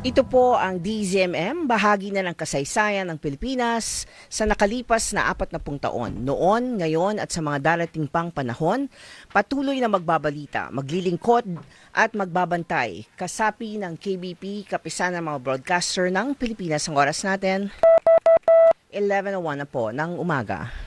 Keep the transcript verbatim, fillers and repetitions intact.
Ito po ang D Z M M, bahagi na ng kasaysayan ng Pilipinas sa nakalipas na apat na pung taon. Noon, ngayon at sa mga darating pang panahon, patuloy na magbabalita, maglilingkod at magbabantay. Kasapi ng K B P, kapisan ng mga broadcaster ng Pilipinas. Ang oras natin, eleven oh one na po ng umaga.